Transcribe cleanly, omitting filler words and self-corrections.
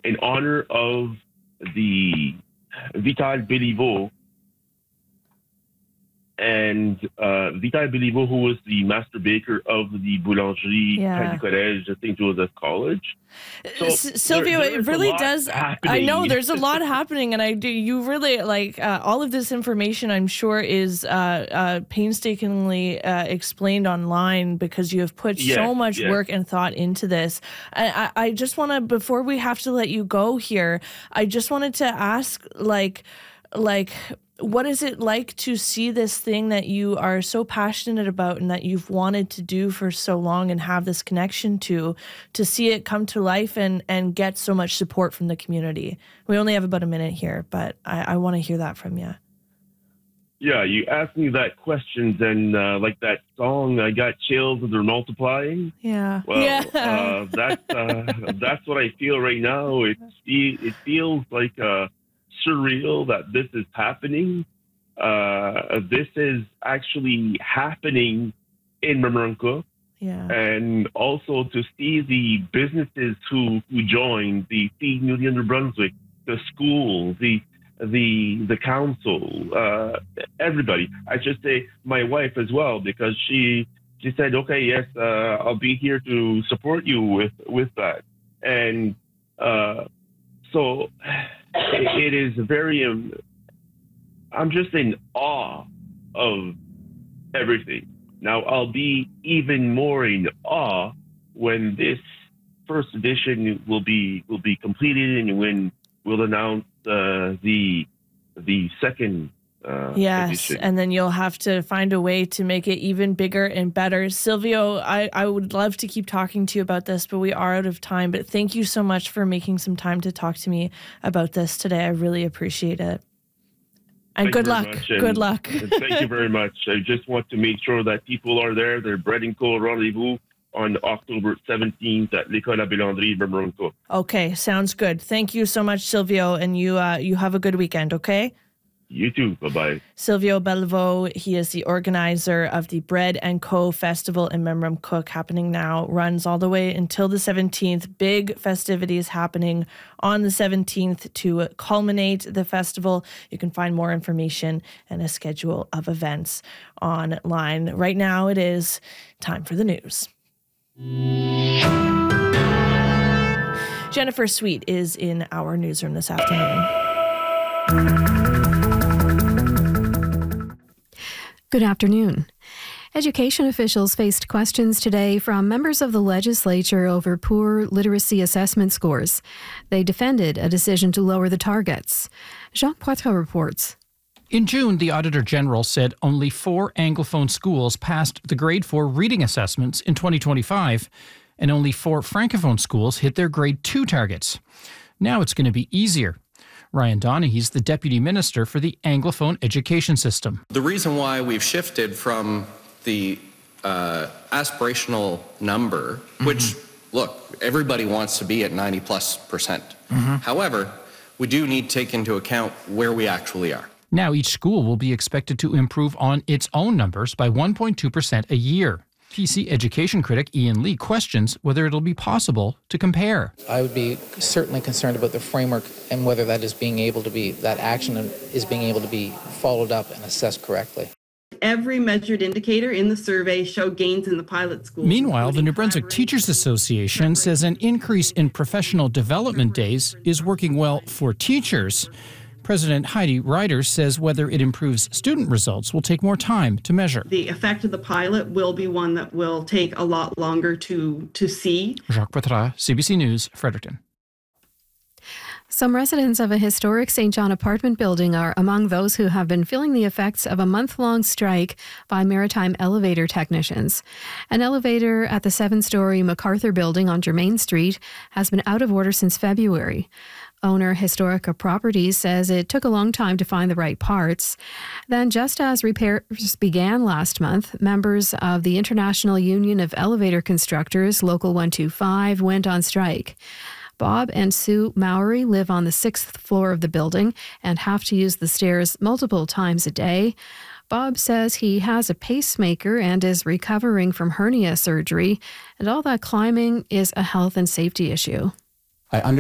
in honor of the Vital Béliveau. And Vital Béliveau, who was the master baker of the Boulangerie Crédit Collège at St. Joseph's College. So Silvio, it really does. Happening. I know there's a lot happening, and you really all of this information. I'm sure is painstakingly explained online because you have put so much work and thought into this. I just want to, before we have to let you go here, I just wanted to ask, what is it like to see this thing that you are so passionate about and that you've wanted to do for so long and have this connection to see it come to life and get so much support from the community? We only have about a minute here, but I want to hear that from you. Yeah, you asked me that question, and like that song, I got chills and they're multiplying. Yeah. Well, that's what I feel right now. It feels like surreal that this is happening. This is actually happening in Mamaroneck. Yeah. And also to see the businesses who joined, the Feed New New Brunswick, the school, the council, everybody. I should say my wife as well, because she said, okay, yes, I'll be here to support you with that. And so it is very, I'm just in awe of everything. Now, I'll be even more in awe when this first edition will be completed and when we'll announce the second edition. And then you'll have to find a way to make it even bigger and better. Silvio, I would love to keep talking to you about this, but we are out of time. But thank you so much for making some time to talk to me about this today. I really appreciate it. And good luck. Good luck. Thank you very much. I just want to make sure that people are there. They're Bread & Co. Rendezvous on October 17th at l'École à Bellandry, Mamaroneck. Okay, sounds good. Thank you so much, Silvio, and you have a good weekend, okay? You too. Bye-bye. Silvio Béliveau, he is the organizer of the Bread & Co. Festival in Mamaroneck, happening now, runs all the way until the 17th. Big festivities happening on the 17th to culminate the festival. You can find more information and a schedule of events online. Right now, it is time for the news. Jennifer Sweet is in our newsroom this afternoon. Good afternoon. Education officials faced questions today from members of the legislature over poor literacy assessment scores. They defended a decision to lower the targets. Jacques Poitras reports. In June, the Auditor General said only 4 Anglophone schools passed the Grade 4 reading assessments in 2025, and only 4 Francophone schools hit their Grade 2 targets. Now it's going to be easier. Ryan Donaghy's the Deputy Minister for the Anglophone Education System. The reason why we've shifted from the aspirational number, which, look, everybody wants to be at 90+%. However, we do need to take into account where we actually are. Now each school will be expected to improve on its own numbers by 1.2% a year. PC education critic Ian Lee questions whether it'll be possible to compare. I would be certainly concerned about the framework and whether that action is being able to be followed up and assessed correctly. Every measured indicator in the survey showed gains in the pilot schools. Meanwhile, the New Brunswick Teachers Association says an increase in professional development days is working well for teachers. President Heidi Ryder says whether it improves student results will take more time to measure. The effect of the pilot will be one that will take a lot longer to see. Jacques Poitras, CBC News, Fredericton. Some residents of a historic St. John apartment building are among those who have been feeling the effects of a month-long strike by maritime elevator technicians. An elevator at the 7-story MacArthur building on Germain Street has been out of order since February. Owner Historica Properties says it took a long time to find the right parts. Then, just as repairs began last month, members of the International Union of Elevator Constructors, Local 125, went on strike. Bob and Sue Mowry live on the 6th floor of the building and have to use the stairs multiple times a day. Bob says he has a pacemaker and is recovering from hernia surgery, and all that climbing is a health and safety issue. I